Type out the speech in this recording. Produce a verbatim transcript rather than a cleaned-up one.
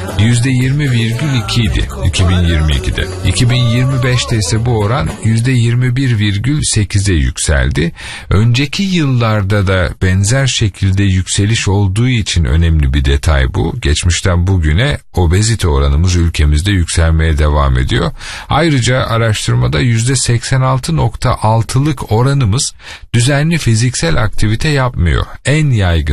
yüzde yirmi virgül iki idi iki bin yirmi ikide. iki bin yirmi beşte ise bu oran yüzde yirmi bir virgül sekize yükseldi. Önceki yıllarda da benzer şekilde yükseliş olduğu için önemli bir detay bu. Geçmişten bugüne obezite oranımız ülkemizde yükselmeye devam ediyor. Ayrıca araştırmada yüzde seksen altı nokta altılık oranımız düzenli fiziksel aktivite yapmıyor. En yaygın